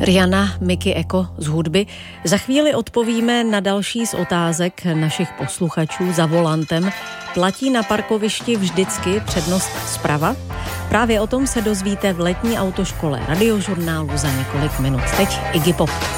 Rihanna, Mickey Eko z hudby. Za chvíli odpovíme na další z otázek našich posluchačů za volantem. Platí na parkovišti vždycky přednost zprava? Právě o tom se dozvíte v letní autoškole Radiožurnálu za několik minut. Teď Iggy Pop.